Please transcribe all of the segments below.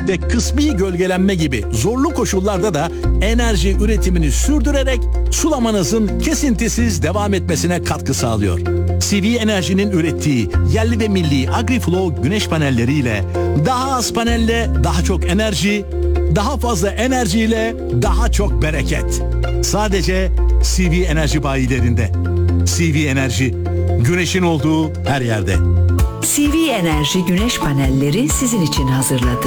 ve kısmi gölgelenme gibi zorlu koşullarda da enerji üretimini sürdürerek sulamanızın kesintisiz devam etmesine katkı sağlıyor. CV Enerji'nin ürettiği yerli ve milli AgriFlow güneş panelleriyle daha az panelle daha çok enerji, daha fazla enerjiyle daha çok bereket. Sadece CV Enerji bayilerinde. CV Enerji, güneşin olduğu her yerde. CV Enerji güneş panelleri sizin için hazırladı.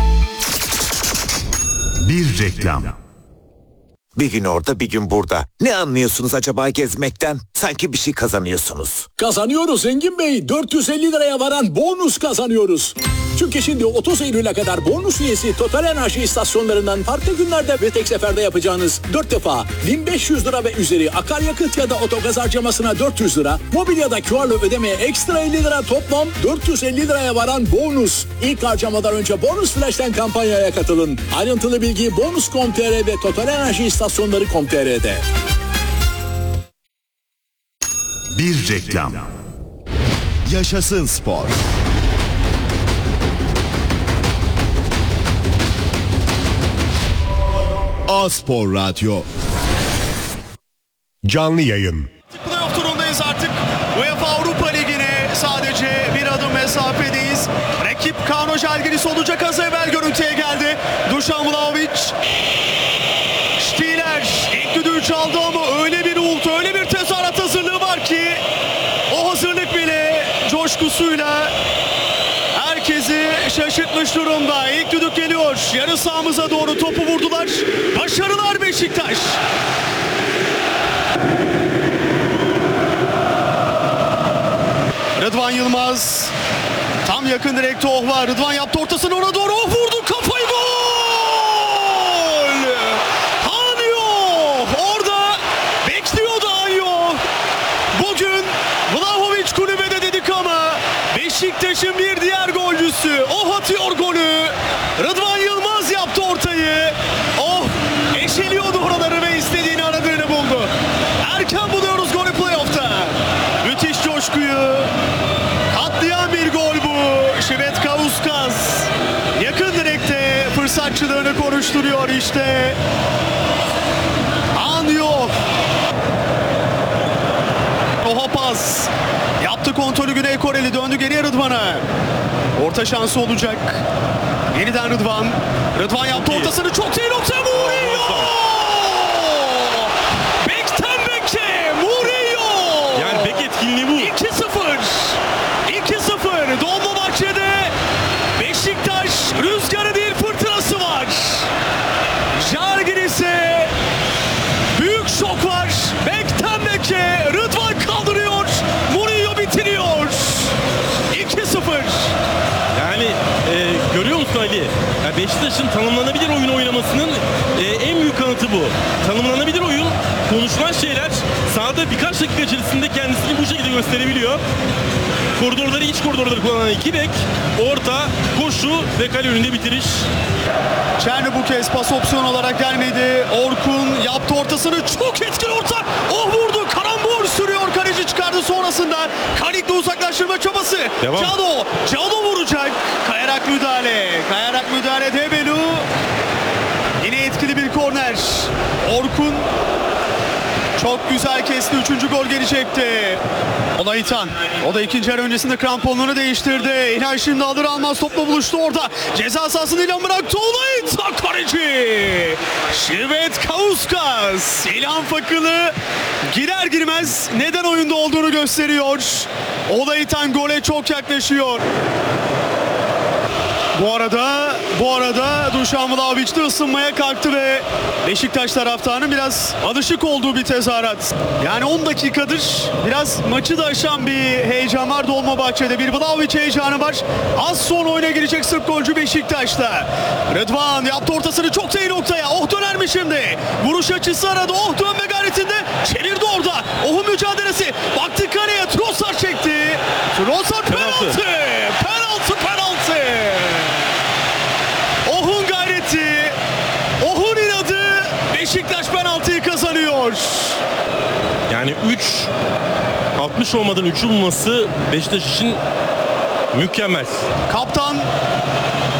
Bir reklam. Bir gün orada bir gün burada. Ne anlıyorsunuz acaba gezmekten? Sanki bir şey kazanıyorsunuz. Kazanıyoruz Engin Bey. 450 liraya varan bonus kazanıyoruz. Çünkü şimdi 30 Eylül'e kadar bonus üyesi Total Enerji istasyonlarından farklı günlerde ve tek seferde yapacağınız 4 defa 1500 lira ve üzeri akaryakıt ya da otogaz harcamasına 400 lira, mobil ya da QR'la ödemeye ekstra 50 lira, toplam 450 liraya varan bonus. İlk harcamadan önce Bonus Flash'ten kampanyaya katılın. Ayrıntılı bilgi bonus.com.tr ve Total Enerji istasyonları.com.tr'de. Bir reklam. Yaşasın spor. A-Spor Radyo. Canlı yayın. Playoff turundayız artık. UEFA Avrupa Ligi'ne sadece bir adım mesafedeyiz. Rakip Kano Žalgiris olacak, az evvel görüntüye geldi. Dušan Vlahović. Stieler ilk düdüğü çaldı ama öyle bir uğultu, öyle bir tezahürat hazırlığı var ki o hazırlık bile coşkusuyla herkesi şaşırtmış durumda. İlk düdük geliyor. Yarı sahamıza doğru topu vurdular. Başarılar Beşiktaş. Rıdvan Yılmaz. Tam yakın direkte Oh var. Rıdvan yaptı ortasını, ona doğru Oh vurdu. Kafayı, gol! Anyo! Orada bekliyordu Anyo. Bugün Vlahović kulübede dedik ama Beşiktaş'ın bir diğer golcüsü. Oh atıyor golü. Rıdvan Yılmaz yaptı ortayı. Oh eşeliyordu oraları ve istediğini aradığını buldu. Erken buluyoruz golü playoff'ta. Müthiş coşkuyu katlayan bir gol bu. Švětkauskas yakın direkte fırsatçılığını konuşturuyor işte. Anyo. Oha pas. Yaptı kontrolü Güney Koreli, döndü geriye Rıdvan'a. Orta şansı olacak. Yeniden Rıdvan. Rıdvan yaptı ortasını, çok iyi nokta. Murillo! Bekten beke Murillo! Yani bek etkinliği bu. 2-0. 2-0. Dolmabahçe'de Beşiktaş rüzgarı değil fırtınası var. Žalgiris'e büyük şok var. Bekten beke Rıdvan kaldırıyor. Murillo bitiriyor. 2-0. Yani görüyor musun Ali? Yani Beşiktaş'ın tanımlanabilir oyun oynamasının en büyük kanıtı bu. Tanımlanabilir oyun, konuşulan şeyler sahada birkaç dakika içerisinde kendisini bu şekilde gösterebiliyor. Koridorları, iç koridorları kullanan iki bek, orta, koşu ve kale önünde bitiriş. Çerni bu kez pas opsiyon olarak gelmedi. Orkun yaptı ortasını, çok etkili orta. Oh vurdu, karambol sürüyor, kaleci çıkardı sonrasında. Kalik'le uzaklaştırma çabası. Devam. Cano vuracak. Kayarak müdahale Debelu. Yine etkili bir korner. Orkun çok güzel kesti. 3. gol gelecekti. Olaytan. O da ikinci yarı öncesinde kramponlarını değiştirdi. İlhan şimdi alır almaz topla buluştu orada. Ceza sahasını ilan bıraktı. Olaytan kaleci. Švětkauskas. İlhan Fakılı girer girmez neden oyunda olduğunu gösteriyor. Olaytan gole çok yaklaşıyor. Bu arada Dušan Vlahović de ısınmaya kalktı ve Beşiktaş taraftarının biraz alışık olduğu bir tezahürat. Yani 10 dakikadır biraz maçı da aşan bir heyecan var Dolmabahçe'de. Bir Vlahović heyecanı var. Az sonra oyuna girecek Sırp golcü Beşiktaş'ta. Rıdvan yaptı ortasını, çok iyi noktaya. Oh döner mi şimdi? Vuruş açısı aradı. Oh dönme gayretinde. Çevirdi orada. Oh'un mücadelesi. Baktı kaleye. Trossard çekti. Trossard penaltı. Penaltı. Oh'un gayreti, Oh'un inadı, Beşiktaş penaltıyı kazanıyor. Yani 60 olmadan 3'ü bulması Beşiktaş için mükemmel. Kaptan